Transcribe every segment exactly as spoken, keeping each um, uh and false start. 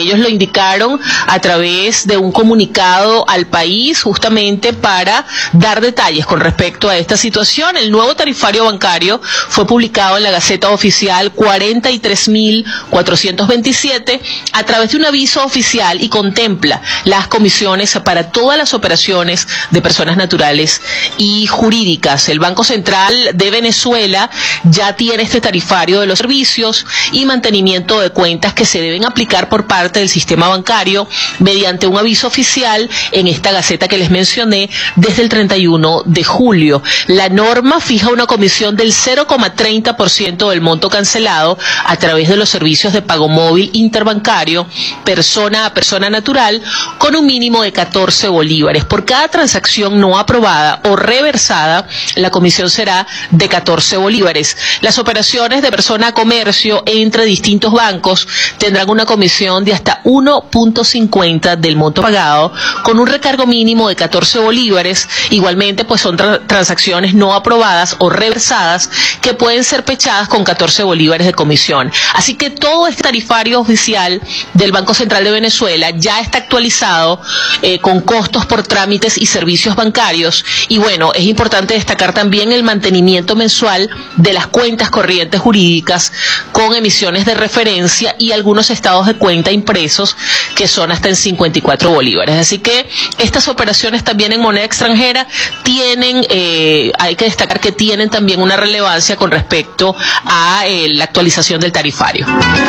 Ellos lo indicaron a través de un comunicado al país, justamente para dar detalles con respecto a esta situación. El nuevo tarifario bancario fue publicado en la Gaceta Oficial cuarenta y tres mil cuatrocientos veintisiete a través de un aviso oficial y contempla las comisiones para todas las operaciones de personas naturales y jurídicas. El Banco Central de Venezuela ya tiene este tarifario de los servicios y mantenimiento de cuentas que se deben aplicar por parte del sistema bancario mediante un aviso oficial en esta Gaceta que les mencioné desde el treinta y uno de julio. La norma fija una comisión del cero coma treinta por ciento del monto cancelado a través de los servicios de pago móvil interbancario, persona a persona natural, con un mínimo de catorce bolívares. Por cada transacción no aprobada o reversada, la comisión será de catorce bolívares. Las operaciones de persona a comercio entre distintos bancos tendrán una comisión de hasta uno punto cincuenta del monto pagado, con un recargo mínimo de catorce bolívares. Igualmente, pues son tra transacciones no aprobadas o reversadas que pueden ser pechadas con catorce bolívares de comisión. Así que todo este tarifario oficial del Banco Central de Venezuela ya está actualizado eh, con costos por trámites y servicios bancarios. Y bueno, es importante destacar también el mantenimiento mensual de las cuentas corrientes jurídicas con emisiones de referencia y algunos estados de cuenta impresos que son hasta en cincuenta y cuatro bolívares. Así que estas operaciones también en moneda extranjera tienen, eh, hay que destacar que tienen también una relevancia con respecto a eh, la actualización del tarifario.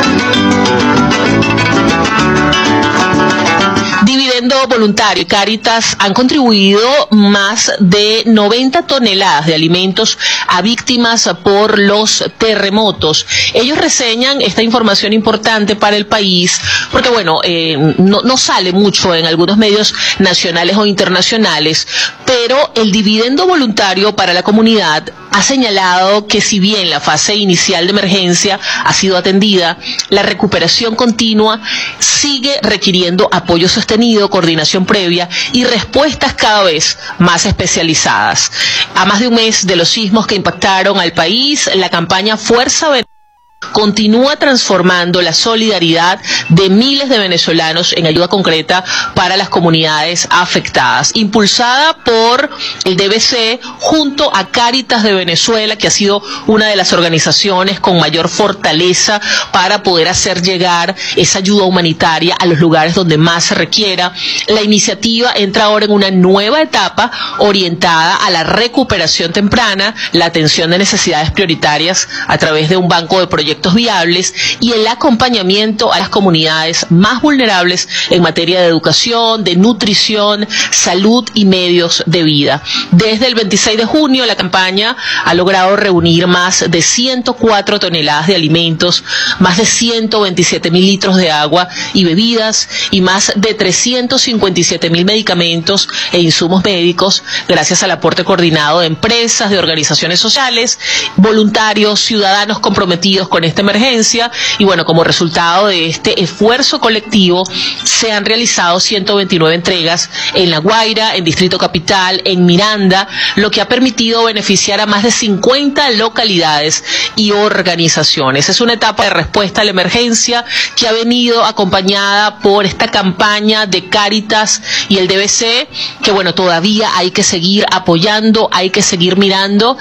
Dividendo voluntario y Cáritas han contribuido más de noventa toneladas de alimentos a víctimas por los terremotos. Ellos reseñan esta información importante para el país porque, bueno, eh, no, no sale mucho en algunos medios nacionales o internacionales, pero el dividendo voluntario para la comunidad ha señalado que si bien la fase inicial de emergencia ha sido atendida, la recuperación continua sigue requiriendo apoyo sostenido, coordinación previa y respuestas cada vez más especializadas. A más de un mes de los sismos que impactaron al país, la campaña Fuerza Venezuela continúa transformando la solidaridad de miles de venezolanos en ayuda concreta para las comunidades afectadas, impulsada por el D B C junto a Cáritas de Venezuela, que ha sido una de las organizaciones con mayor fortaleza para poder hacer llegar esa ayuda humanitaria a los lugares donde más se requiera. La iniciativa entra ahora en una nueva etapa orientada a la recuperación temprana, la atención de necesidades prioritarias a través de un banco de proyectos viables y el acompañamiento a las comunidades más vulnerables en materia de educación, de nutrición, salud y medios de vida. Desde el veintiséis de junio, la campaña ha logrado reunir más de ciento cuatro toneladas de alimentos, más de ciento veintisiete mil litros de agua y bebidas y más de trescientos cincuenta y siete mil medicamentos e insumos médicos, gracias al aporte coordinado de empresas, de organizaciones sociales, voluntarios, ciudadanos comprometidos con esta emergencia. Y bueno, como resultado de este esfuerzo colectivo se han realizado ciento veintinueve entregas en La Guaira, en Distrito Capital, en Miranda, lo que ha permitido beneficiar a más de cincuenta localidades y organizaciones. Es una etapa de respuesta a la emergencia que ha venido acompañada por esta campaña de Cáritas y el D B C, que bueno, todavía hay que seguir apoyando, hay que seguir mirando,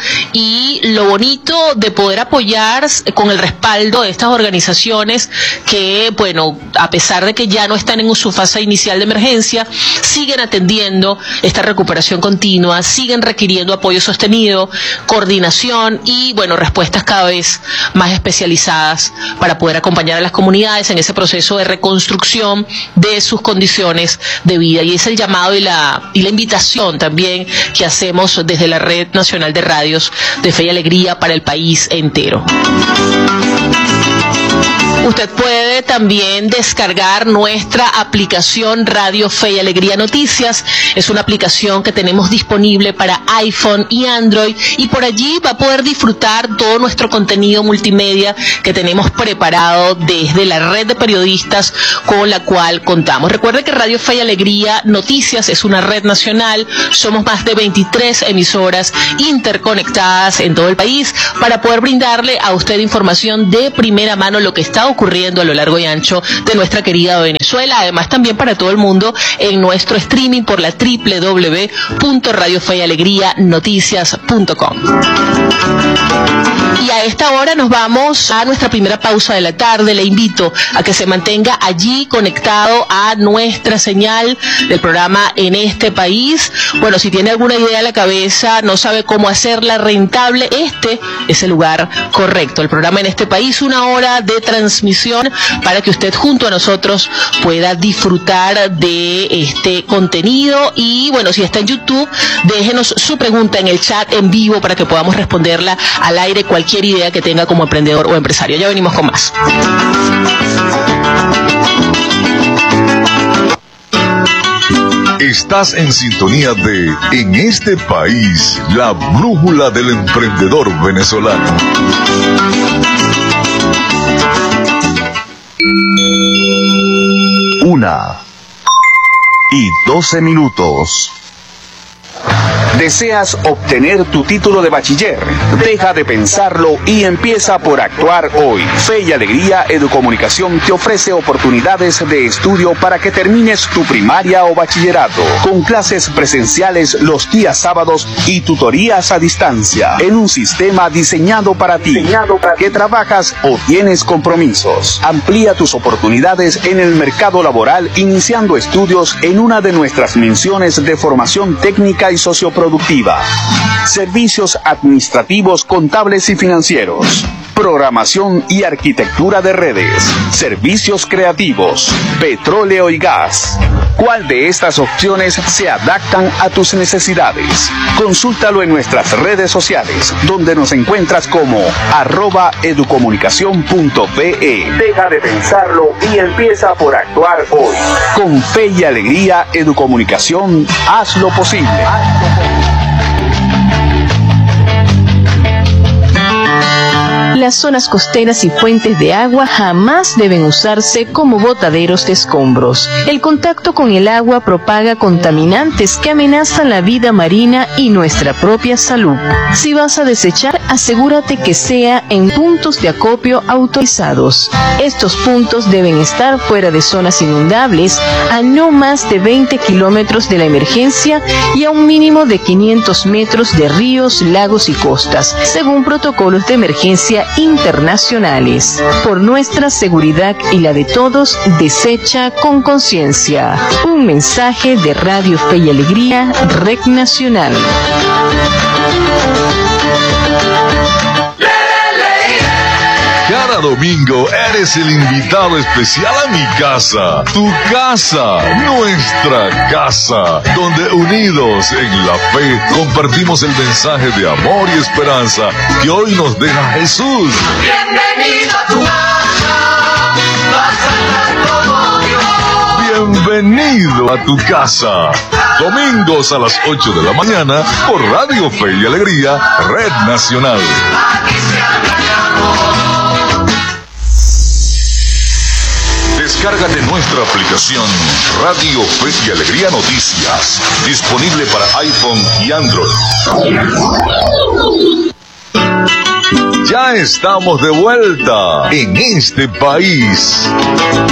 y lo bonito de poder apoyar con el respaldo de estas organizaciones que, bueno, a pesar de que ya no están en su fase inicial de emergencia, siguen atendiendo esta recuperación continua, siguen requiriendo apoyo sostenido, coordinación y, bueno, respuestas cada vez más especializadas para poder acompañar a las comunidades en ese proceso de reconstrucción de sus condiciones de vida. Y es el llamado y la, y la invitación también que hacemos desde la Red Nacional de Radios de Fe y Alegría para el país entero. Usted puede también descargar nuestra aplicación Radio Fe y Alegría Noticias. Es una aplicación que tenemos disponible para iPhone y Android, y por allí va a poder disfrutar todo nuestro contenido multimedia que tenemos preparado desde la red de periodistas con la cual contamos. Recuerde que Radio Fe y Alegría Noticias es una red nacional. Somos más de veintitrés emisoras interconectadas en todo el país para poder brindarle a usted información de primera mano lo que está ocurriendo ocurriendo a lo largo y ancho de nuestra querida Venezuela. Además, también para todo el mundo en nuestro streaming por la doble u doble u doble u punto radio fe y alegría noticias punto com. Y a esta hora nos vamos a nuestra primera pausa de la tarde. Le invito a que se mantenga allí conectado a nuestra señal del programa En Este País. Bueno, si tiene alguna idea en la cabeza, no sabe cómo hacerla rentable, este es el lugar correcto. El programa En Este País, una hora de transmisión para que usted junto a nosotros pueda disfrutar de este contenido. Y bueno, si está en YouTube, déjenos su pregunta en el chat en vivo para que podamos responderla al aire, cualquier idea que tenga como emprendedor o empresario. Ya venimos con más. Estás en sintonía de En Este País, la brújula del emprendedor venezolano. Una y doce minutos. ¿Deseas obtener tu título de bachiller? Deja de pensarlo y empieza por actuar hoy. Fe y Alegría Educomunicación te ofrece oportunidades de estudio para que termines tu primaria o bachillerato, con clases presenciales los días sábados y tutorías a distancia, en un sistema diseñado para ti, que trabajas o tienes compromisos. Amplía tus oportunidades en el mercado laboral iniciando estudios en una de nuestras menciones de formación técnica y socioproductiva. Servicios administrativos, contables y financieros. Programación y arquitectura de redes. Servicios creativos. Petróleo y gas. ¿Cuál de estas opciones se adaptan a tus necesidades? Consúltalo en nuestras redes sociales, donde nos encuentras como arroba educomunicación punto pe. Deja de pensarlo y empieza por actuar hoy. Con Fe y Alegría Educomunicación, haz lo posible. Las zonas costeras y fuentes de agua jamás deben usarse como botaderos de escombros. El contacto con el agua propaga contaminantes que amenazan la vida marina y nuestra propia salud. Si vas a desechar, asegúrate que sea en puntos de acopio autorizados. Estos puntos deben estar fuera de zonas inundables, a no más de veinte kilómetros de la emergencia y a un mínimo de quinientos metros de ríos, lagos y costas, según protocolos de emergencia internacionales. Por nuestra seguridad y la de todos, desecha con conciencia. Un mensaje de Radio Fe y Alegría, Red Nacional. Cada domingo eres el invitado especial a mi casa, tu casa, nuestra casa, donde unidos en la fe compartimos el mensaje de amor y esperanza que hoy nos deja Jesús. Bienvenido a tu casa, Bienvenido a tu casa. Domingos a las ocho de la mañana por Radio Fe y Alegría, Red Nacional. Descárgate nuestra aplicación Radio Fe y Alegría Noticias, disponible para iPhone y Android. Ya estamos de vuelta en este país.